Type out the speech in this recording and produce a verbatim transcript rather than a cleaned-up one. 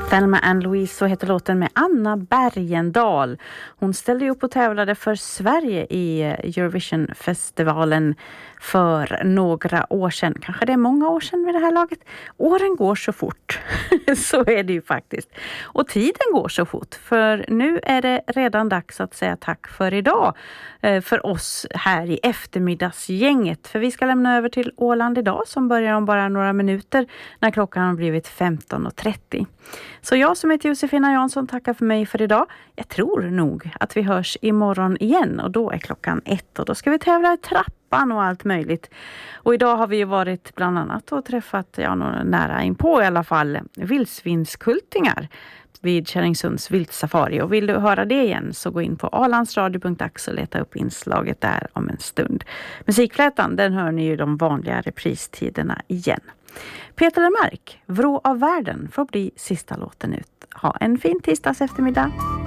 Thelma Ann Louise, så heter låten, med Anna Bergendahl. Hon ställde ju upp och tävlade för Sverige i Eurovision-festivalen för några år sedan. Kanske det är många år sedan vid det här laget. Åren går så fort. Så är det ju faktiskt. Och tiden går så fort. För nu är det redan dags att säga tack för idag. För oss här i eftermiddagsgänget. För vi ska lämna över till Åland idag, som börjar om bara några minuter när klockan har blivit femton och trettio. Så jag som heter Josefina Jansson tackar för mig för idag. Jag tror nog att vi hörs imorgon igen, och då är klockan ett, och då ska vi tävla i trappan och allt möjligt. Och idag har vi ju varit bland annat och träffat, ja, nära inpå i alla fall, vildsvinskultingar vid Kärringsunds viltsafari. Och vill du höra det igen så gå in på alandsradio punkt ax och leta upp inslaget där om en stund. Musikflätan, den hör ni ju de vanliga repristiderna igen. Peter Lemark, Vrå av världen, får bli sista låten ut. Ha en fin tisdags eftermiddag.